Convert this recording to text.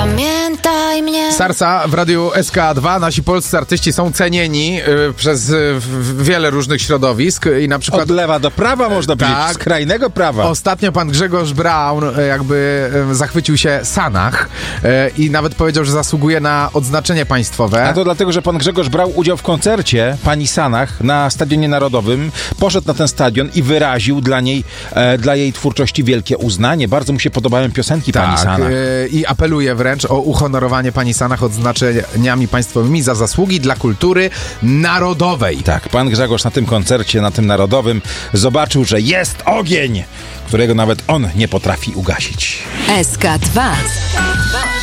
Zapamiętaj mnie. Sarsa w radiu SK2. Nasi polscy artyści są cenieni przez wiele różnych środowisk i na przykład... Od lewa do prawa można powiedzieć, tak. skrajnego prawa. Ostatnio pan Grzegorz Braun jakby zachwycił się Sanach i nawet powiedział, że zasługuje na odznaczenie państwowe. A to dlatego, że pan Grzegorz brał udział w koncercie pani Sanach na Stadionie Narodowym. Poszedł na ten stadion i wyraził dla jej twórczości wielkie uznanie. Bardzo mu się podobają piosenki pani Sanach. I apeluje wręcz o uhonorowanie pani Sanach odznaczeniami państwowymi za zasługi dla kultury narodowej. Tak, pan Grzegorz na tym koncercie, na tym narodowym zobaczył, że jest ogień, którego nawet on nie potrafi ugasić. SK2.